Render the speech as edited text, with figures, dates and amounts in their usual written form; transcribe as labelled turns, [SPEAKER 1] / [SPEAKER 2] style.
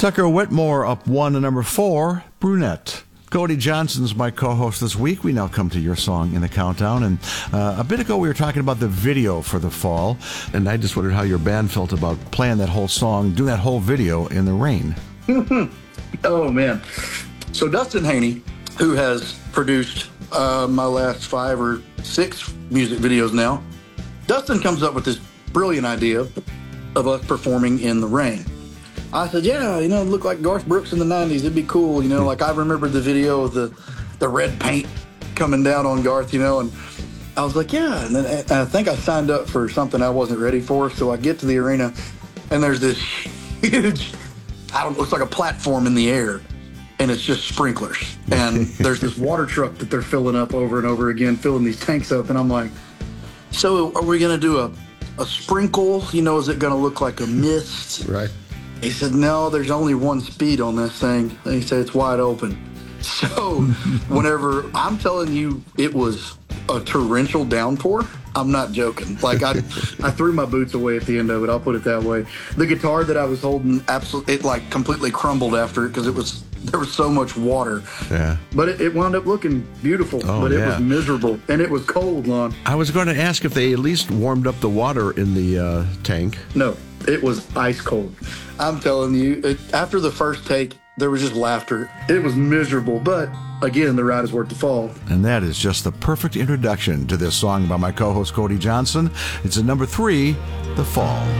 [SPEAKER 1] Tucker Whitmore up 1 to number 4, Brunette. Cody Johnson's my co-host this week. We now come to your song in the countdown. And a bit ago we were talking about the video for The Fall. And I just wondered how your band felt about playing that whole song, doing that whole video in the rain.
[SPEAKER 2] Oh, man. So Dustin Haney, who has produced my last 5 or 6 music videos now, Dustin comes up with this brilliant idea of us performing in the rain. I said, yeah, it looked like Garth Brooks in the 90s. It'd be cool, like I remember the video of the red paint coming down on Garth, and I was like, yeah. And then I think I signed up for something I wasn't ready for. So I get to the arena and there's this huge, looks like a platform in the air, and it's just sprinklers. And there's this water truck that they're filling up over and over again, filling these tanks up. And I'm like, so are we going to do a sprinkle? Is it going to look like a mist?
[SPEAKER 1] Right.
[SPEAKER 2] He said, no, there's only one speed on this thing. And he said, it's wide open. So whenever, I'm telling you, it was a torrential downpour. I'm not joking. Like I threw my boots away at the end of it. I'll put it that way. The guitar that I was holding, absolutely, it like completely crumbled after it because there was so much water.
[SPEAKER 1] Yeah.
[SPEAKER 2] But it wound up looking beautiful. But it was miserable. And it was cold, Lon.
[SPEAKER 1] I was going to ask if they at least warmed up the water in the tank.
[SPEAKER 2] No, it was ice cold. I'm telling you, after the first take, there was just laughter. It was miserable, but again, the ride is worth the fall.
[SPEAKER 1] And that is just the perfect introduction to this song by my co-host Cody Johnson. It's at number 3, The Fall.